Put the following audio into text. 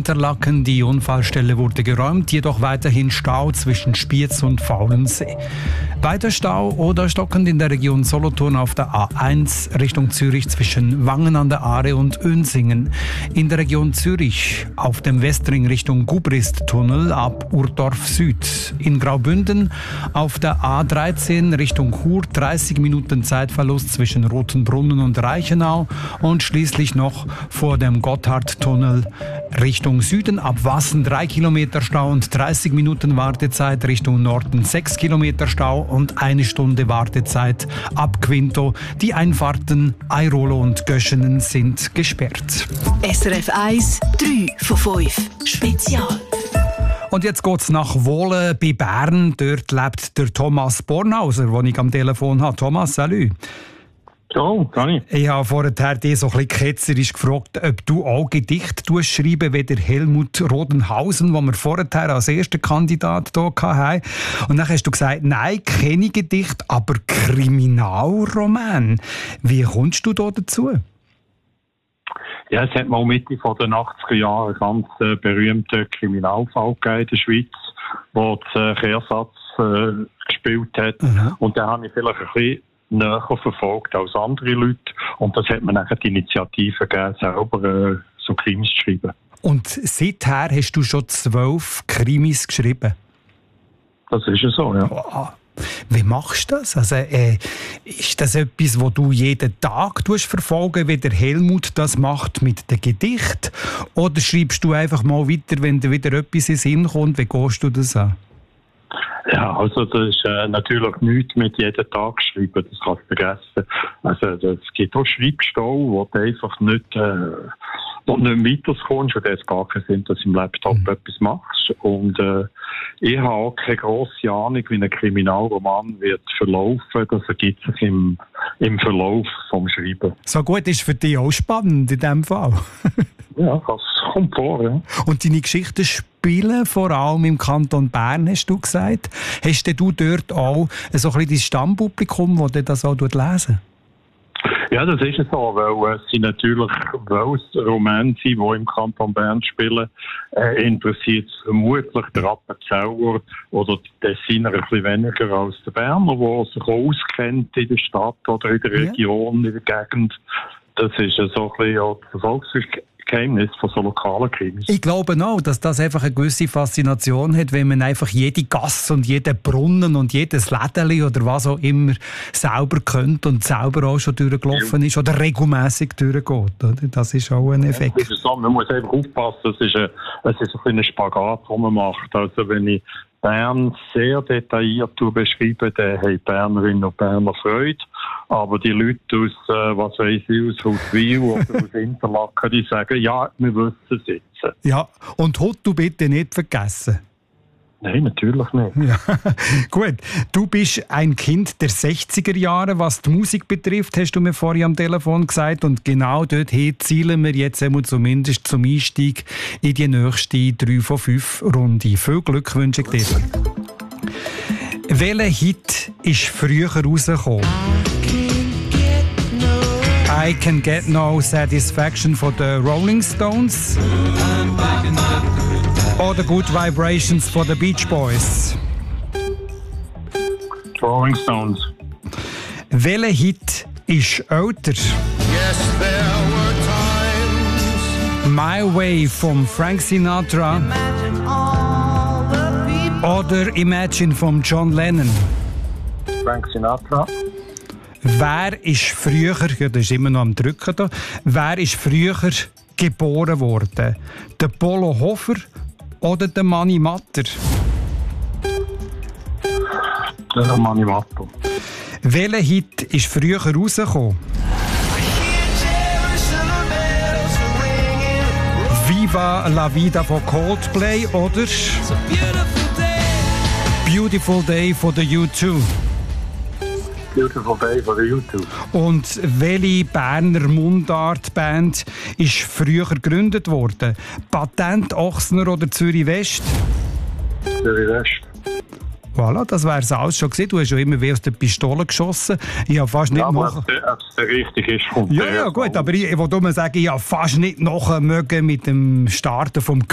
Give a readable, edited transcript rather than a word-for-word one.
Interlaken. Die Unfallstelle wurde geräumt, jedoch weiterhin Stau zwischen Spiez und Faulensee. Weiter Stau oder stockend in der Region Solothurn auf der A1 Richtung Zürich zwischen Wangen an der Aare und Önsingen. In der Region Zürich auf dem Westring Richtung Gubrist-Tunnel ab Urdorf Süd. In Graubünden auf der A13 Richtung Chur 30 Minuten Zeitverlust zwischen Rotenbrunnen und Reichenau und schließlich noch vor dem Gotthardtunnel Richtung Süden ab Wassen 3 Kilometer Stau und 30 Minuten Wartezeit, Richtung Norden 6 Kilometer Stau und 1 Stunde Wartezeit ab Quinto. Die Einfahrten Airolo und Göschenen sind gesperrt. SRF 1, 3 von 5. Spezial. Und jetzt geht's nach Wohlen bei Bern. Dort lebt der Thomas Bornhauser, den ich am Telefon habe. Thomas, salut. Oh, kann ich. Ich habe vorher dich so ein bisschen ketzerisch gefragt, ob du auch Gedichte schreiben wie der Helmut Rodenhausen, den wir vorher als erster Kandidat hier hatten. Und dann hast du gesagt, nein, keine Gedichte, aber Kriminalroman. Wie kommst du da dazu? Ja, es hat mal Mitte von den 80er Jahren einen ganz berühmten Kriminalfall gegeben in der Schweiz, wo das Kehrsatz gespielt hat. Mhm. Und da habe ich vielleicht ein bisschen näher verfolgt als andere Leute. Und das hat mir nachher die Initiative gegeben, selber so Krimis zu schreiben. Und seither hast du schon 12 Krimis geschrieben? Das ist ja so, ja. Wow. Wie machst du das? Also, ist das etwas, wo du jeden Tag verfolgen, wie der Helmut das macht mit dem Gedicht? Oder schreibst du einfach mal weiter, wenn dir wieder etwas in den Sinn kommt? Wie gehst du das an? Ja, also das ist natürlich nichts mit jedem Tag schreiben, das kannst du vergessen. Also es gibt auch Schreibstau, wo du einfach nicht weiterkommst und es hat gar keinen Sinn, dass du im Laptop etwas machst. Und ich habe auch keine grosse Ahnung, wie ein Kriminalroman wird verlaufen. Das ergibt sich im Verlauf vom Schreiben. So gut, ist für dich auch spannend in diesem Fall. Ja, das kommt vor, ja. Und deine Geschichten spielen vor allem im Kanton Bern, hast du gesagt. Hast du dort auch so ein bisschen dein Stammpublikum, das das auch lesen? Ja, das ist so, weil es natürlich, weil es Romane sind, die im Kanton Bern spielen, interessiert es vermutlich der Appenzeller oder der Tessiner ein bisschen weniger als der Berner, der sich auch auskennt in der Stadt oder in der Region, in der Gegend. Das ist so ein bisschen auch das Erfolgsgeheimnis von so lokalen Krimis. Ich glaube auch, dass das einfach eine gewisse Faszination hat, wenn man einfach jede Gasse und jeden Brunnen und jedes Lädeli oder was auch immer selber kennt und selber auch schon durchgelaufen ist oder regelmässig durchgeht. Oder? Das ist auch ein Effekt. Ja, das ist so, man muss einfach aufpassen, es ist ein Spagat, den man macht. Also wenn ich Bern sehr detailliert beschreibe, dann haben Bernerinnen und Berner Freude. Aber die Leute aus, was weiss ich, aus Hauswil oder aus Interlaken, die sagen, ja, wir wissen es jetzt. Ja, und Hottu bitte nicht vergessen. Nein, natürlich nicht. Ja. Gut, du bist ein Kind der 60er Jahre, was die Musik betrifft, hast du mir vorhin am Telefon gesagt. Und genau dorthin zielen wir jetzt zumindest zum Einstieg in die nächste 3 von 5 Runde. Viel Glück wünsche ich dir. Welcher Hit ist früher rausgekommen? I Can Get No Satisfaction von den Rolling Stones oder Good Vibrations von den Beach Boys? Rolling Stones. Welcher Hit ist älter? Yes, there were times. My Way von Frank Sinatra oder Imagine von John Lennon? Frank Sinatra. Wer ist früher, ja, das ist immer noch am Drücken da, wer ist früher geboren worden? Der Polo Hofer oder der Mani Matter? Der Mani Matter. Welcher Hit ist früher rausgekommen? Viva la Vida von Coldplay oder Beautiful Day von der U2? Beautiful Day von der U2. Und welche Berner Mundartband ist früher gegründet worden? Patent Ochsner oder Zürich West? Zürich West. Voilà, das wäre es alles schon gewesen. Du hast schon immer wie aus der Pistole geschossen. Ich habe fast nicht aber ob es richtig ist, kommt ja, gut, aber ich wollte nur sagen, ich habe fast nicht nachher mögen mit dem Starten vom